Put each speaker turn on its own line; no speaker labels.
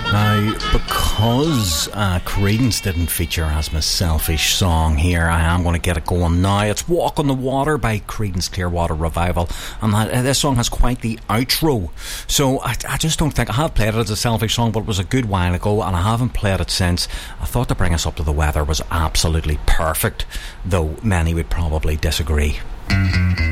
Now, because Creedence didn't feature as my selfish song here, I am going to get it going now. It's Walk on the Water by Creedence Clearwater Revival, and this song has quite the outro, so I just don't think I have played it as a selfish song, but it was a good while ago and I haven't played it since. I thought to bring us up to the weather was absolutely perfect, though many would probably disagree.